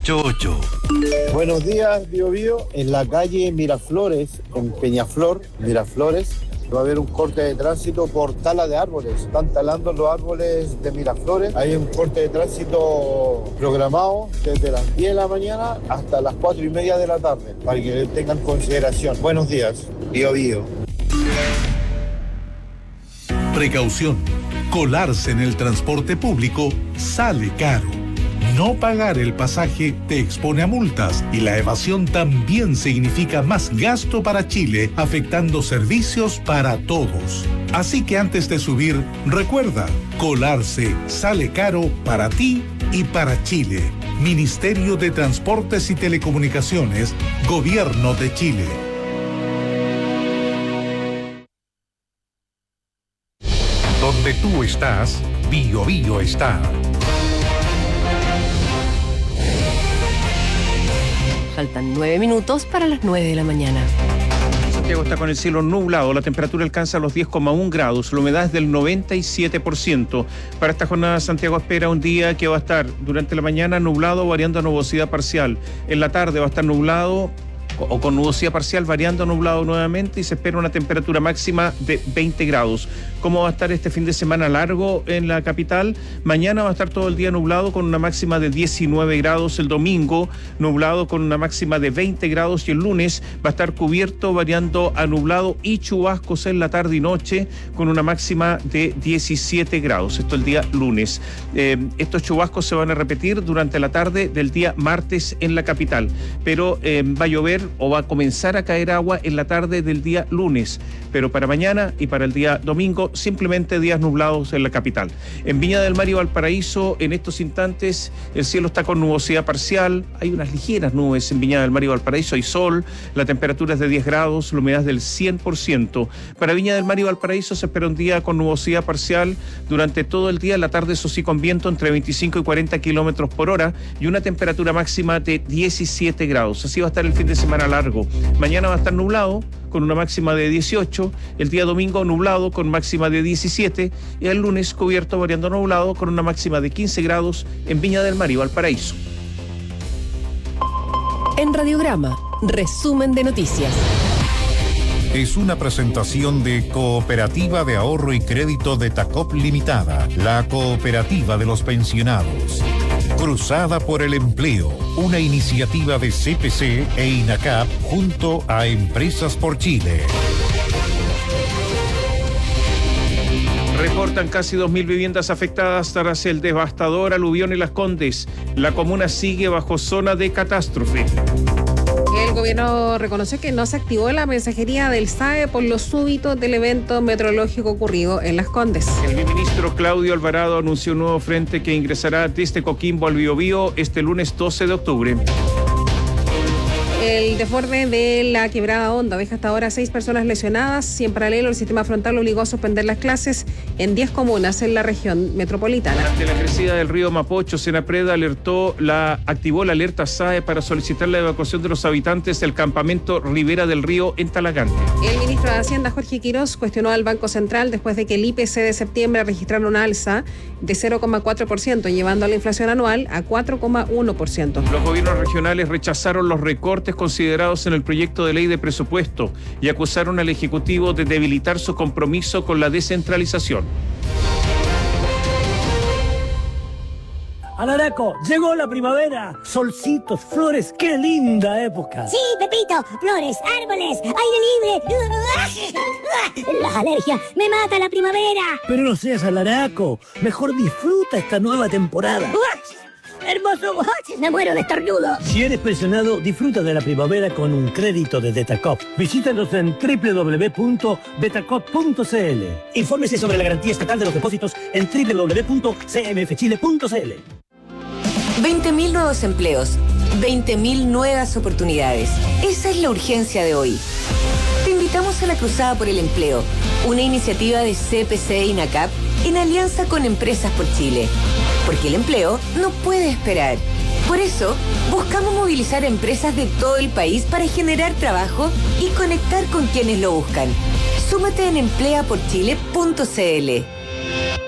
988. Buenos días, Bio Bio. En la calle Miraflores, en Peñaflor, Miraflores, va a haber un corte de tránsito por tala de árboles. Están talando los árboles de Miraflores. Hay un corte de tránsito programado desde las 10 de la mañana hasta las 4:30 de la tarde, para que tengan consideración. Buenos días, Bio Bio. Precaución. Colarse en el transporte público sale caro. No pagar el pasaje te expone a multas y la evasión también significa más gasto para Chile, afectando servicios para todos. Así que antes de subir, recuerda, colarse sale caro para ti y para Chile. Ministerio de Transportes y Telecomunicaciones, Gobierno de Chile. Donde tú estás, Bio Bio está. Faltan 9 minutos para las 9 de la mañana. Santiago está con el cielo nublado, la temperatura alcanza los 10,1 grados, la humedad es del 97%. Para esta jornada, Santiago espera un día que va a estar durante la mañana nublado, variando a nubosidad parcial. En la tarde va a estar nublado o con nubosidad parcial, variando a nublado nuevamente, y se espera una temperatura máxima de 20 grados. ¿Cómo va a estar este fin de semana largo en la capital? Mañana va a estar todo el día nublado con una máxima de 19 grados, el domingo nublado con una máxima de 20 grados y el lunes va a estar cubierto, variando a nublado y chubascos en la tarde y noche con una máxima de 17 grados. Esto el día lunes. Estos chubascos se van a repetir durante la tarde del día martes en la capital, pero va a llover o va a comenzar a caer agua en la tarde del día lunes, pero para mañana y para el día domingo simplemente días nublados en la capital. En Viña del Mar y Valparaíso en estos instantes el cielo está con nubosidad parcial, hay unas ligeras nubes en Viña del Mar y Valparaíso, hay sol, la temperatura es de 10 grados, la humedad es del 100%. Para Viña del Mar y Valparaíso se espera un día con nubosidad parcial durante todo el día, en la tarde eso sí con viento entre 25 y 40 kilómetros por hora y una temperatura máxima de 17 grados. Así va a estar el fin de semana largo. Mañana va a estar nublado con una máxima de 18, el día domingo nublado con máxima de 17 y el lunes cubierto, variando nublado con una máxima de 15 grados en Viña del Mar y Valparaíso. En Radiograma, resumen de noticias. Es una presentación de Cooperativa de Ahorro y Crédito de Tacop Limitada, la cooperativa de los pensionados. Cruzada por el Empleo, una iniciativa de CPC e INACAP junto a Empresas por Chile. Reportan casi 2.000 viviendas afectadas tras el devastador aluvión en Las Condes. La comuna sigue bajo zona de catástrofe. El gobierno reconoció que no se activó la mensajería del SAE por lo súbito del evento meteorológico ocurrido en Las Condes. El ministro Claudio Alvarado anunció un nuevo frente que ingresará desde Coquimbo al Biobío este lunes 12 de octubre. El desborde de la quebrada Honda deja hasta ahora 6 personas lesionadas y en paralelo el sistema frontal obligó a suspender las clases en 10 comunas en la región metropolitana. Ante la crecida del río Mapocho, Senapred activó la alerta SAE para solicitar la evacuación de los habitantes del campamento Ribera del Río en Talagante. El ministro de Hacienda, Jorge Quirós, cuestionó al Banco Central después de que el IPC de septiembre registrara una alza de 0,4%, llevando a la inflación anual a 4,1%. Los gobiernos regionales rechazaron los recortes considerados en el proyecto de ley de presupuesto y acusaron al Ejecutivo de debilitar su compromiso con la descentralización. Alaraco, llegó la primavera, solcitos, flores, qué linda época. Sí, Pepito, flores, árboles, aire libre. Las alergias, me mata la primavera. Pero no seas alaraco, mejor disfruta esta nueva temporada. Hermoso, me muero de estornudo. Si eres pensionado, disfruta de la primavera con un crédito de Detacop. Visítanos en www.detacop.cl. Infórmese sobre la garantía estatal de los depósitos en www.cmfchile.cl. 20.000 nuevos empleos, 20.000 nuevas oportunidades. Esa es la urgencia de hoy. Te invitamos a la Cruzada por el Empleo, una iniciativa de CPC e INACAP en alianza con Empresas por Chile. Porque el empleo no puede esperar. Por eso, buscamos movilizar empresas de todo el país para generar trabajo y conectar con quienes lo buscan. Súmate en empleaporchile.cl.